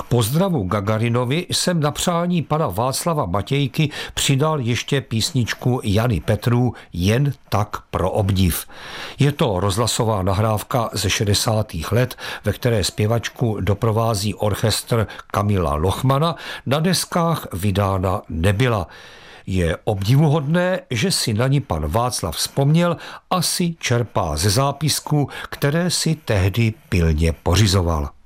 pozdravu Gagarinovi jsem na přání pana Václava Matějky přidal ještě písničku Jany Petrů Jen tak pro obdiv. Je to rozhlasová nahrávka ze 60. let, ve které zpěvačku doprovází orchestr Kamila Lochmana, na deskách vydána nebyla. Je obdivuhodné, že si na ní pan Václav vzpomněl, asi čerpá ze zápisků, které si tehdy pilně pořizoval.